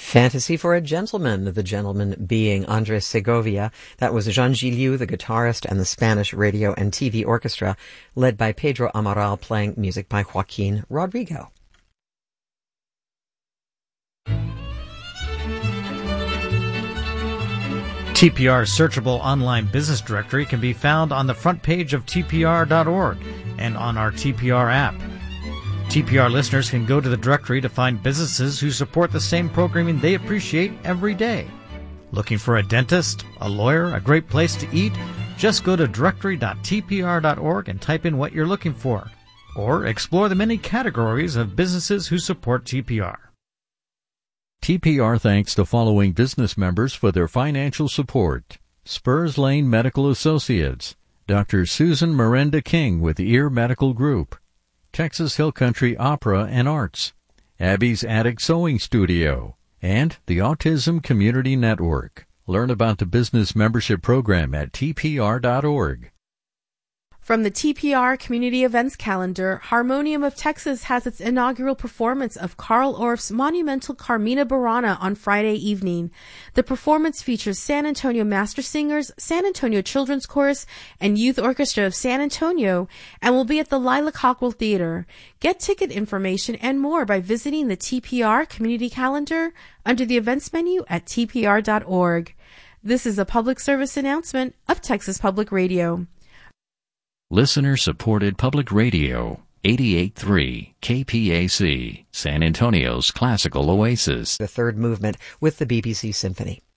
Fantasy for a Gentleman, the gentleman being Andres Segovia. That was Jean Giliu, the guitarist, and the Spanish radio and TV orchestra, led by Pedro Amaral, playing music by Joaquin Rodrigo. TPR's searchable online business directory can be found on the front page of TPR.org and on our TPR app. TPR listeners can go to the directory to find businesses who support the same programming they appreciate every day. Looking for a dentist, a lawyer, a great place to eat? Just go to directory.tpr.org and type in what you're looking for. Or explore the many categories of businesses who support TPR. TPR thanks the following business members for their financial support: Spurs Lane Medical Associates, Dr. Susan Miranda King with Ear Medical Group, Texas Hill Country Opera and Arts, Abby's Attic Sewing Studio, and the Autism Community Network. Learn about the business membership program at tpr.org. From the TPR Community Events Calendar, Harmonium of Texas has its inaugural performance of Carl Orff's monumental Carmina Burana on Friday evening. The performance features San Antonio Master Singers, San Antonio Children's Chorus, and Youth Orchestra of San Antonio, and will be at the Lila Cockrell Theater. Get ticket information and more by visiting the TPR Community Calendar under the events menu at tpr.org. This is a public service announcement of Texas Public Radio. Listener-supported public radio, 88.3 KPAC, San Antonio's classical oasis. The third movement with the BBC Symphony.